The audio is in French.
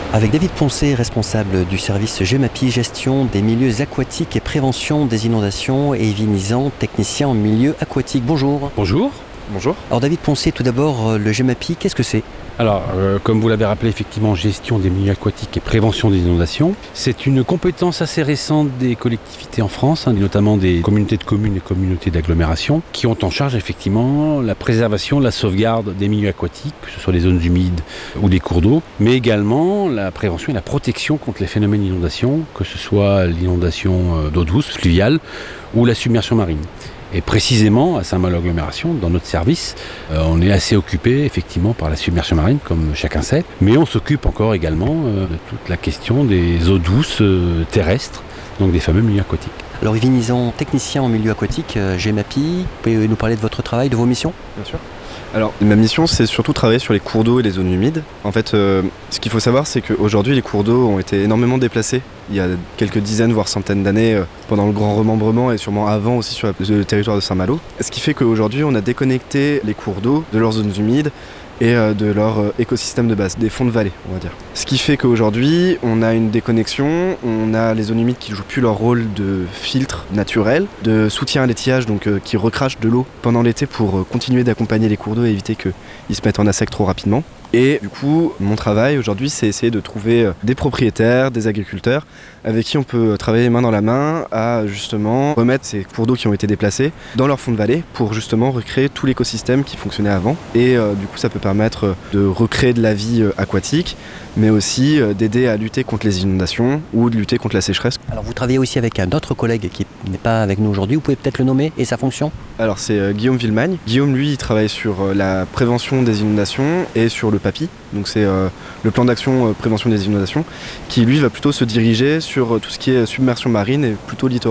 Avec David Poncet, responsable du service GEMAPI, gestion des milieux aquatiques et prévention des inondations, et Yves Nizan, technicien en milieu aquatique. Bonjour. Bonjour. Bonjour. Alors David Poncet, tout d'abord, le GEMAPI, qu'est-ce que c'est ? Alors, comme vous l'avez rappelé, effectivement, gestion des milieux aquatiques et prévention des inondations. C'est une compétence assez récente des collectivités en France, notamment des communautés de communes et communautés d'agglomération, qui ont en charge effectivement la préservation, la sauvegarde des milieux aquatiques, que ce soit les zones humides ou des cours d'eau, mais également la prévention et la protection contre les phénomènes d'inondation, que ce soit l'inondation d'eau douce, fluviale, ou la submersion marine. Et précisément, à Saint-Malo-Agglomération, dans notre service, on est assez occupé effectivement par la submersion marine, comme chacun sait, mais on s'occupe encore également de toute la question des eaux douces terrestres, donc des fameux milieux aquatiques. Alors Yves Nizan, technicien en milieu aquatique, GEMAPI, vous pouvez nous parler de votre travail, de vos missions ? Bien sûr. Alors, ma mission, c'est surtout travailler sur les cours d'eau et les zones humides. En fait, ce qu'il faut savoir, c'est qu'aujourd'hui, les cours d'eau ont été énormément déplacés. Il y a quelques dizaines, voire centaines d'années, pendant le grand remembrement et sûrement avant aussi sur le territoire de Saint-Malo. Ce qui fait qu'aujourd'hui, on a déconnecté les cours d'eau de leurs zones humides et de leur écosystème de base, des fonds de vallée, on va dire. Ce qui fait qu'aujourd'hui, on a une déconnexion, on a les zones humides qui ne jouent plus leur rôle de filtre naturel, de soutien à l'étiage, donc qui recrachent de l'eau pendant l'été pour continuer d'accompagner les cours d'eau et éviter qu'ils se mettent en assec trop rapidement. Et du coup, mon travail aujourd'hui, c'est essayer de trouver des propriétaires, des agriculteurs, avec qui on peut travailler main dans la main à justement remettre ces cours d'eau qui ont été déplacés dans leur fond de vallée pour justement recréer tout l'écosystème qui fonctionnait avant. Et du coup, ça peut permettre de recréer de la vie aquatique, mais aussi d'aider à lutter contre les inondations ou de lutter contre la sécheresse. Alors vous travaillez aussi avec un autre collègue qui n'est pas avec nous aujourd'hui, vous pouvez peut-être le nommer et sa fonction ? Alors c'est Guillaume Villemagne. Guillaume, lui, il travaille sur la prévention des inondations et sur le PAPI, donc c'est le plan d'action prévention des inondations, qui lui va plutôt se diriger sur tout ce qui est submersion marine et plutôt littoral.